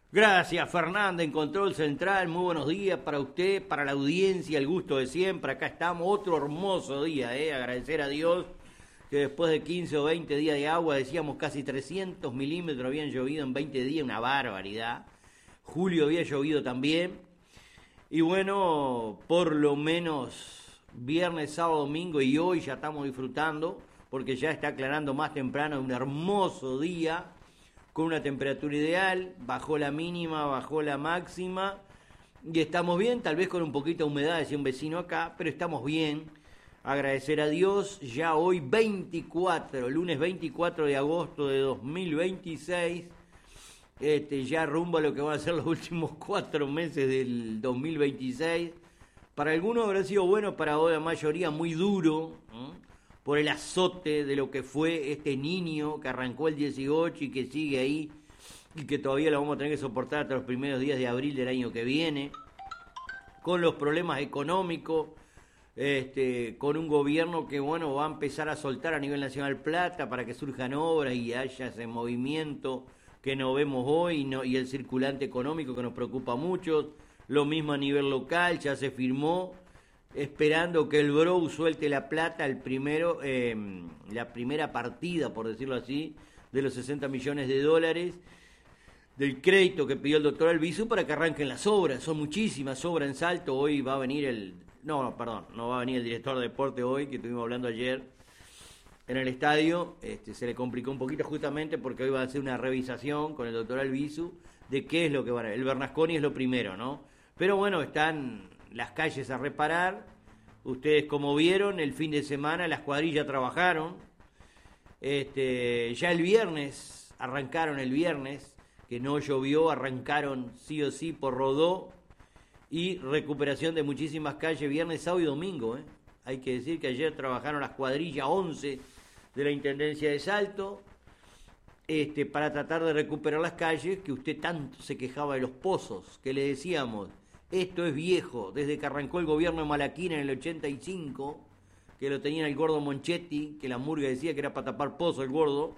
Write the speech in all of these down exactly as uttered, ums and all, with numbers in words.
Gracias, Fernanda, en Control Central. Muy buenos días para usted, para la audiencia, el gusto de siempre. Acá estamos, otro hermoso día, ¿eh? Agradecer a Dios que después de quince o veinte días de agua, decíamos casi trescientos milímetros habían llovido en veinte días, una barbaridad. Julio había llovido también. Y bueno, por lo menos viernes, sábado, domingo y hoy ya estamos disfrutando, porque ya está aclarando más temprano, un hermoso día con una temperatura ideal, bajó la mínima, bajó la máxima y estamos bien, tal vez con un poquito de humedad, decía un vecino acá, pero estamos bien. Agradecer a Dios, ya hoy veinticuatro, lunes veinticuatro de agosto de dos mil veintiséis, este, ya rumbo a lo que van a ser los últimos cuatro meses del dos mil veintiséis. Para algunos habrá sido bueno, para la mayoría muy duro, ¿eh? Por el azote de lo que fue este niño que arrancó el dieciocho y que sigue ahí y que todavía lo vamos a tener que soportar hasta los primeros días de abril del año que viene, con los problemas económicos, este, con un gobierno que bueno va a empezar a soltar a nivel nacional plata para que surjan obras y haya ese movimiento que no vemos hoy, no, y el circulante económico que nos preocupa mucho. Lo mismo a nivel local, ya se firmó, esperando que el B R O suelte la plata, el primero, eh, la primera partida, por decirlo así, de los sesenta millones de dólares del crédito que pidió el doctor Albizu para que arranquen las obras. Son muchísimas obras en Salto. Hoy va a venir el... No, no, perdón, no va a venir el director de deporte hoy, que estuvimos hablando ayer en el estadio. Este, se le complicó un poquito justamente porque hoy va a hacer una revisación con el doctor Albizu de qué es lo que van a... El Bernasconi es lo primero, ¿no? Pero bueno, están las calles a reparar. Ustedes, como vieron, el fin de semana las cuadrillas trabajaron. Este, ya el viernes, arrancaron el viernes, que no llovió, arrancaron sí o sí por Rodó. Y recuperación de muchísimas calles viernes, sábado y domingo, ¿eh? Hay que decir que ayer trabajaron las cuadrillas once de la Intendencia de Salto, este, para tratar de recuperar las calles que usted tanto se quejaba de los pozos, que le decíamos... Esto es viejo, desde que arrancó el gobierno de Malaquina en el ochenta y cinco, que lo tenía el gordo Monchetti, que la murga decía que era para tapar pozo el gordo,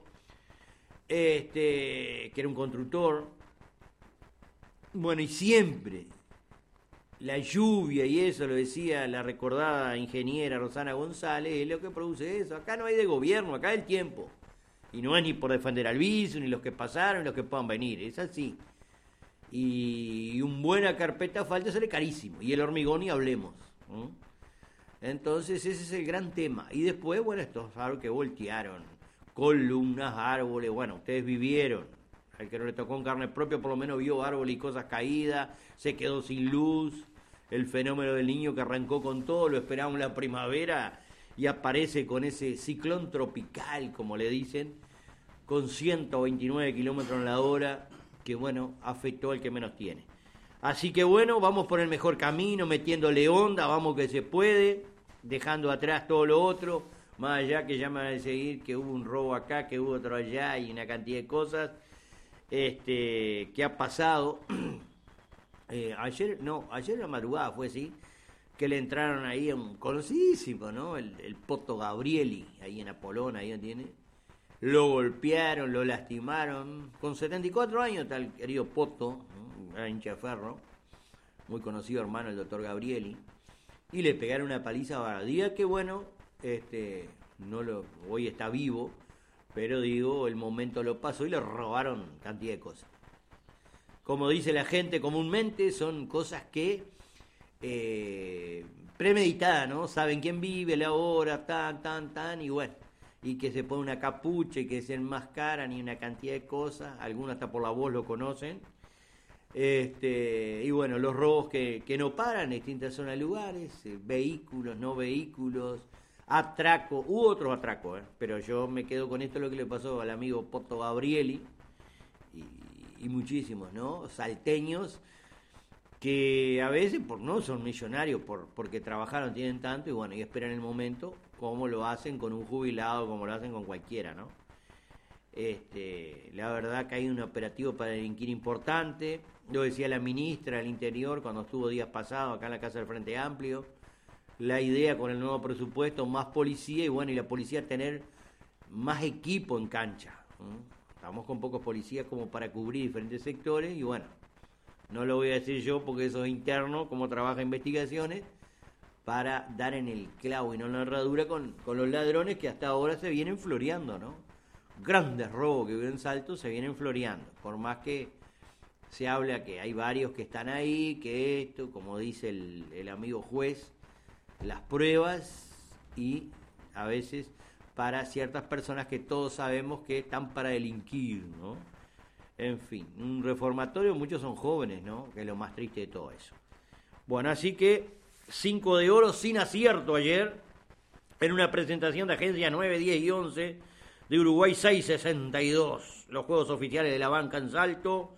este, que era un constructor. Bueno, y siempre la lluvia y eso, lo decía la recordada ingeniera Rosana González, es lo que produce eso. Acá no hay de gobierno, acá hay el tiempo. Y no es ni por defender al viso, ni los que pasaron, ni los que puedan venir, es así. Y un buena carpeta falta sale carísimo, y el hormigón y hablemos, ¿no? Entonces ese es el gran tema. Y después, bueno, estos árboles que voltearon, columnas, árboles, bueno, ustedes vivieron, al que no le tocó en carne propia por lo menos vio árboles y cosas caídas, se quedó sin luz, el fenómeno del niño que arrancó con todo, lo esperamos en la primavera y aparece con ese ciclón tropical, como le dicen, con ciento veintinueve kilómetros en la hora, que bueno, afectó al que menos tiene. Así que bueno, vamos por el mejor camino, metiéndole onda, vamos que se puede, dejando atrás todo lo otro, más allá que ya me van a seguir que hubo un robo acá, que hubo otro allá y una cantidad de cosas este, que ha pasado. eh, ayer, no, ayer en la madrugada fue así, que le entraron ahí a un conocidísimo, ¿no? El, el Poto Gabrieli, ahí en Apolón, ahí donde tiene. Lo golpearon, lo lastimaron. Con setenta y cuatro años está el querido Poto, ¿no? Era hincha de ferro, muy conocido hermano el doctor Gabrieli. Y le pegaron una paliza a día que bueno, este, no lo, hoy está vivo, pero digo, el momento lo pasó y le robaron cantidad de cosas. Como dice la gente comúnmente, son cosas que eh, premeditadas, ¿no? Saben quién vive, la hora, tan, tan, tan, y bueno. Y que se pone una capucha y que se enmascaran y una cantidad de cosas, algunos hasta por la voz lo conocen. Este, y bueno, los robos que, que no paran en distintas zonas de lugares, eh, vehículos, no vehículos, atraco, hubo otros atracos, eh, pero yo me quedo con esto lo que le pasó al amigo Poto Gabrieli y, y muchísimos, ¿no? Salteños que a veces por no son millonarios, por, porque trabajaron, tienen tanto y bueno, y esperan el momento, como lo hacen con un jubilado, como lo hacen con cualquiera, ¿no? Este, la verdad que hay un operativo para delinquir importante, lo decía la ministra del Interior cuando estuvo días pasados acá en la Casa del Frente Amplio, la idea con el nuevo presupuesto, más policía y bueno, y la policía tener más equipo en cancha, ¿no? estamos con pocos policías como para cubrir diferentes sectores y bueno, no lo voy a decir yo porque eso es interno, cómo trabaja investigaciones, para dar en el clavo y no en la herradura con, con los ladrones que hasta ahora se vienen floreando, ¿no? Grandes robos que hubo en Salto se vienen floreando, por más que se habla que hay varios que están ahí, que esto, como dice el, el amigo juez, las pruebas y a veces para ciertas personas que todos sabemos que están para delinquir, ¿no? En fin, un reformatorio, muchos son jóvenes, ¿no? Que es lo más triste de todo eso. Bueno, así que cinco de oro sin acierto ayer en una presentación de agencia nueve, diez y once de Uruguay seiscientos sesenta y dos. Los juegos oficiales de la banca en Salto.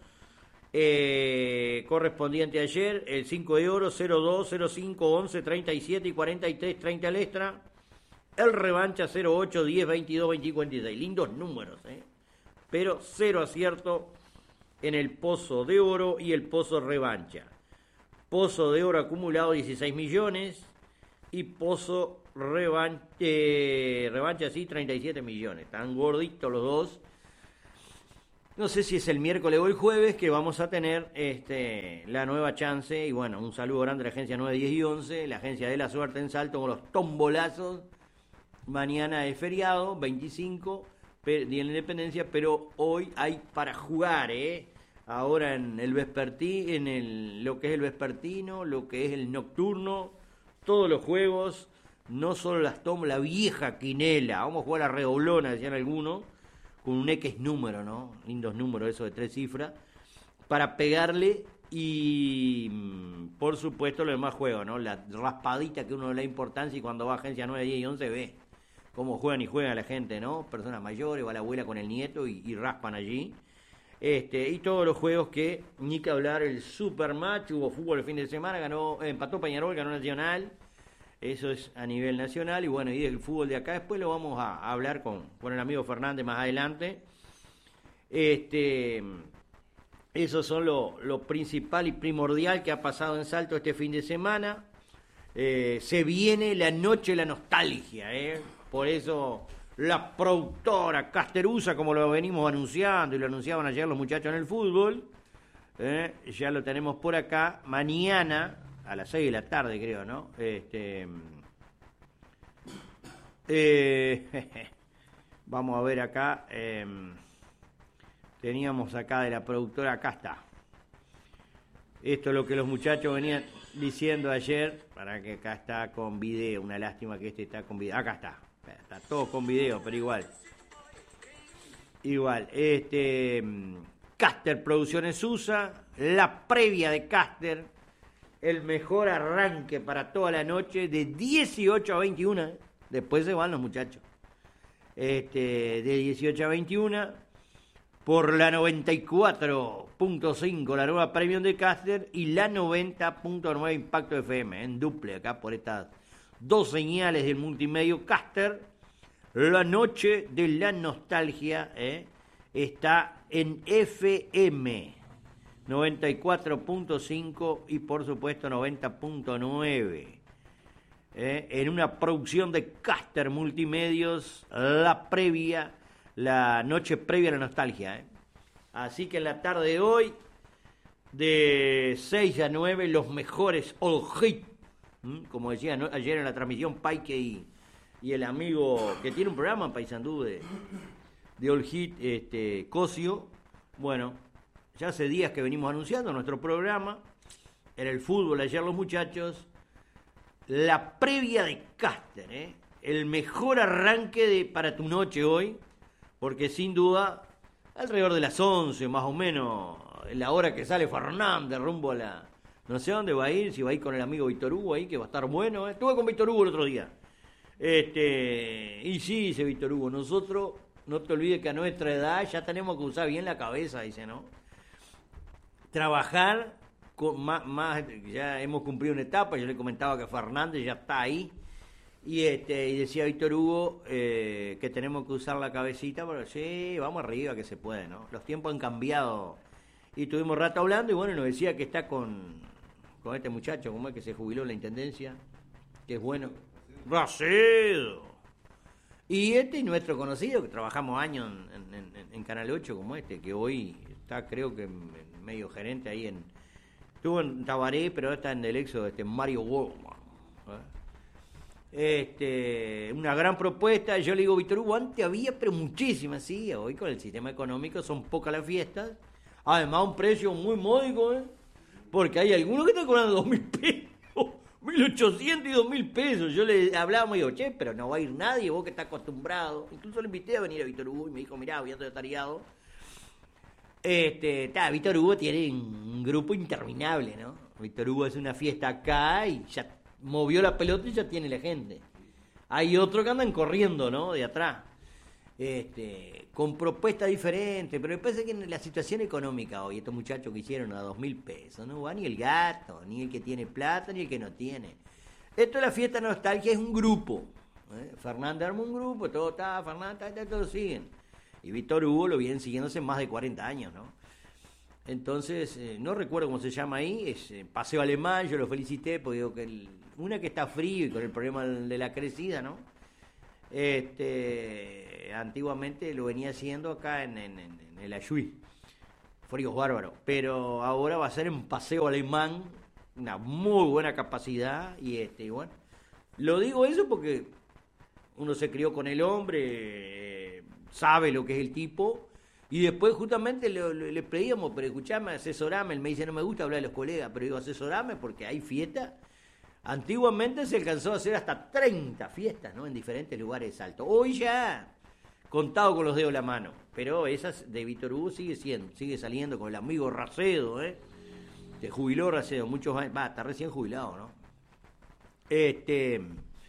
Eh, correspondiente ayer, el cinco de oro, cero dos, cero cinco, once, treinta y siete y cuarenta y tres, treinta al extra. El revancha cero ocho, diez, veintidós, veinte y cuarenta y seis. Lindos números, ¿eh? Pero cero acierto en el pozo de oro y el pozo revancha. Pozo de oro acumulado dieciséis millones y pozo revancha, eh, revancha sí, treinta y siete millones. Están gorditos los dos. No sé si es el miércoles o el jueves que vamos a tener este, la nueva chance. Y bueno, un saludo grande a la agencia nueve, diez y once, la agencia de la suerte en Salto con los tombolazos. Mañana es feriado, veinticinco, Día de la Independencia, pero hoy hay para jugar, ¿eh? Ahora en el vespertí, en el, lo que es el vespertino, lo que es el nocturno, todos los juegos, no solo las tomas, la vieja quinela. Vamos a jugar a la redoblona, decían algunos, con un X número, ¿no? Lindos números, eso de tres cifras, para pegarle y, por supuesto, los demás juegos, ¿no? La raspadita que uno le da importancia y cuando va a agencia nueve, diez y once ve cómo juegan y juega la gente, ¿no? Personas mayores, va la abuela con el nieto y, y raspan allí. Este, y todos los juegos que, ni que hablar, el Supermatch, hubo fútbol el fin de semana, ganó, eh, empató Peñarol, ganó Nacional. Eso es a nivel nacional y bueno, y del fútbol de acá después lo vamos a, a hablar con, con el amigo Fernández más adelante. Este, esos son lo, lo principal y primordial que ha pasado en Salto este fin de semana. Eh, se viene la noche de la nostalgia, ¿eh? Por eso la productora Casterusa, como lo venimos anunciando y lo anunciaban ayer los muchachos en el fútbol, ¿eh? Ya lo tenemos por acá. Mañana a las seis de la tarde, creo, ¿no? Este, eh, vamos a ver acá. Eh, teníamos acá de la productora, acá está. Esto es lo que los muchachos venían diciendo ayer, para que acá está con video. Una lástima que este está con video. Acá está. Está todo con video, pero igual. Igual. Este, Caster Producciones U S A, la previa de Caster. El mejor arranque para toda la noche de dieciocho a veintiuna. ¿eh? Después se van los muchachos. Este, de dieciocho a veintiuna. Por la noventa y cuatro punto cinco, la nueva Premium de Caster. Y la noventa punto nueve Impacto F M. En duple acá por estas dos señales del multimedio Caster. La noche de la nostalgia ¿eh? Está en F M. noventa y cuatro punto cinco y por supuesto noventa punto nueve. Eh, en una producción de Caster Multimedios, la previa, la noche previa a la nostalgia. Eh. Así que en la tarde de hoy, de seis a nueve, los mejores all hit, ¿Mm? como decía ¿no? ayer en la transmisión Paike y, y el amigo que tiene un programa en Paysandú de, de all hit, este, Cosio. Bueno, ya hace días que venimos anunciando nuestro programa, en el fútbol ayer los muchachos, la previa de Caster, ¿eh? El mejor arranque de, para tu noche hoy, porque sin duda, alrededor de las once más o menos, la hora que sale Fernández rumbo a la... No sé dónde va a ir, si va a ir con el amigo Víctor Hugo ahí, que va a estar bueno. ¿eh? Estuve con Víctor Hugo el otro día. Este, y sí, dice Víctor Hugo, nosotros, no te olvides que a nuestra edad ya tenemos que usar bien la cabeza, dice, ¿no? Trabajar con más, más, ya hemos cumplido una etapa, yo le comentaba que Fernández ya está ahí, y este y decía Víctor Hugo eh, que tenemos que usar la cabecita, pero sí, vamos arriba que se puede, ¿no? Los tiempos han cambiado, y tuvimos rato hablando, y bueno, nos decía que está con, con este muchacho, como es que se jubiló en la Intendencia, que es bueno, Racedo, Y este nuestro conocido, que trabajamos años en, en, en, en Canal ocho como este, que hoy está creo que medio gerente ahí en... Estuvo en Tabaré, pero ahora está en el Exo, este, Mario Goldman. Este, una gran propuesta. Yo le digo, Víctor Hugo, antes había, pero muchísimas, sí. Hoy con el sistema económico son pocas las fiestas. Además, un precio muy módico, ¿eh? Porque hay algunos que están cobrando dos mil pesos, mil ochocientos y dos mil pesos. Yo le hablaba y digo, che, pero no va a ir nadie, vos que estás acostumbrado. Incluso le invité a venir a Víctor Hugo y me dijo, mirá, voy a estar tareado. Este, ta, Víctor Hugo tiene un grupo interminable, ¿no? Víctor Hugo hace una fiesta acá y ya movió la pelota y ya tiene la gente. Hay otros que andan corriendo, ¿no? De atrás. Este, con propuestas diferentes, pero me parece que en la situación económica hoy, estos muchachos que hicieron a dos mil pesos, no va ni el gato, ni el que tiene plata, ni el que no tiene. Esto de la fiesta nostalgia es un grupo. ¿eh? Fernanda armó un grupo, todo está, Fernanda, está, todos siguen. Y Víctor Hugo lo vienen siguiéndose más de cuarenta años, ¿no? Entonces, eh, no recuerdo cómo se llama ahí, es eh, Paseo Alemán, yo lo felicité, porque digo que el, una que está frío y con el problema de la crecida, ¿no? Este, antiguamente lo venía haciendo acá en, en, en, en el Ayuí, fríos bárbaros, pero ahora va a ser en Paseo Alemán, una muy buena capacidad, y este, bueno, lo digo eso porque uno se crió con el hombre, eh, sabe lo que es el tipo. Y después justamente le, le, le pedíamos, pero escuchame, asesorame. Él me dice, no me gusta hablar de los colegas, pero digo, asesorame porque hay fiestas. Antiguamente se alcanzó a hacer hasta treinta fiestas, ¿no? En diferentes lugares de Salto. Hoy ya, contado con los dedos de la mano. Pero esas de Víctor Hugo sigue siendo, sigue saliendo con el amigo Racedo, ¿eh? Se jubiló Racedo, muchos años, va, está recién jubilado, ¿no? Este,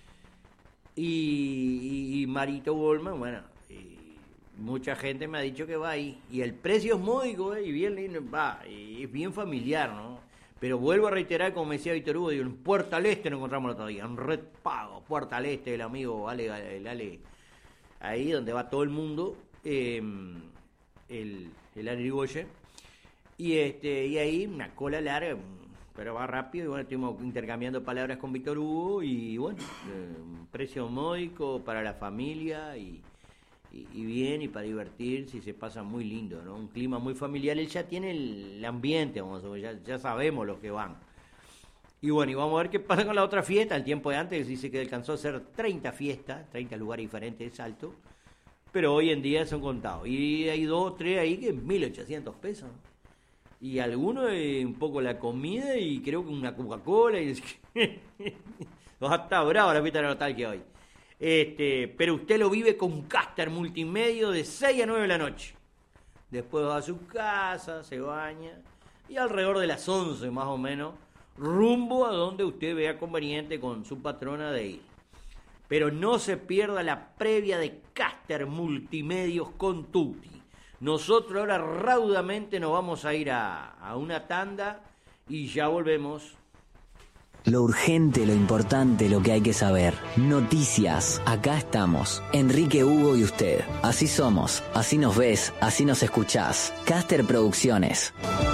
y, y, y Marito Goldman, bueno... Mucha gente me ha dicho que va ahí. Y el precio es módico, ¿eh? Y bien lindo, va, y es bien familiar, ¿no? Pero vuelvo a reiterar, como me decía Víctor Hugo, digo, en Puerta del Este no encontramos el otro día, en Red Pago, Puerta del Este, el amigo Ale, el Ale, ahí donde va todo el mundo, eh, el, el Ale Irigoyen. Y, este, y ahí una cola larga, pero va rápido. Y bueno, estuvimos intercambiando palabras con Víctor Hugo. Y bueno, eh, un precio módico para la familia y... y bien, y para divertirse, y se pasa muy lindo, ¿no? Un clima muy familiar. Él ya tiene el ambiente, vamos a ver, ya, ya sabemos los que van. Y bueno, y vamos a ver qué pasa con la otra fiesta. El tiempo de antes dice que alcanzó a hacer treinta fiestas, treinta lugares diferentes de Salto, pero hoy en día son contados. Y hay dos o tres ahí que es mil ochocientos pesos. Y algunos eh, un poco la comida y creo que una Coca-Cola. Y está bravo la fiesta de la nostalgia hoy. Este, pero usted lo vive con Caster Multimedio de seis a nueve de la noche. Después va a su casa, se baña y alrededor de las once más o menos, rumbo a donde usted vea conveniente con su patrona de ir. Pero no se pierda la previa de Caster Multimedios con Tutti. Nosotros ahora raudamente nos vamos a ir a, a una tanda y ya volvemos. Lo urgente, lo importante, lo que hay que saber. Noticias. Acá estamos. Enrique, Hugo y usted. Así somos. Así nos ves. Así nos escuchás. Caster Producciones.